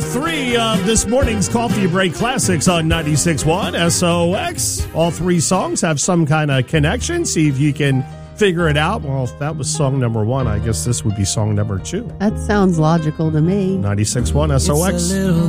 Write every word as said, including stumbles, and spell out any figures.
three of this morning's Coffee Break Classics on ninety-six point one S O X. All three songs have some kind of connection. See if you can figure it out. Well, if that was song number one, I guess this would be song number two. That sounds logical to me. ninety-six point one S O X.